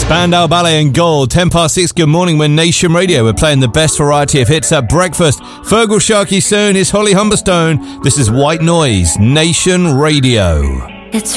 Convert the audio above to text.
Spandau Ballet and Gold, 10 past 6, good morning. We're Nation Radio. We're playing the best variety of hits at breakfast. Fergal Sharkey soon, is Holly Humberstone. This is White Noise, Nation Radio.